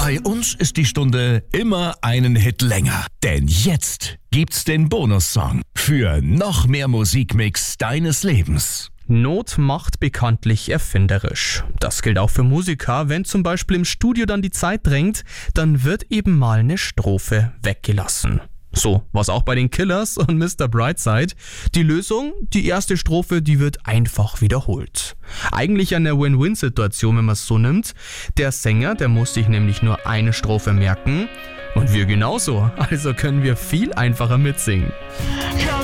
Bei uns ist die Stunde immer einen Hit länger. Denn jetzt gibt's den Bonussong für noch mehr Musikmix deines Lebens. Not macht bekanntlich erfinderisch. Das gilt auch für Musiker. Wenn zum Beispiel im Studio dann die Zeit drängt, dann wird eben mal eine Strophe weggelassen. So, was auch bei den Killers und Mr. Brightside. Die Lösung, die erste Strophe, die wird einfach wiederholt. Eigentlich eine Win-Win-Situation, wenn man es so nimmt. Der Sänger, der muss sich nämlich nur eine Strophe merken und wir genauso. Also können wir viel einfacher mitsingen.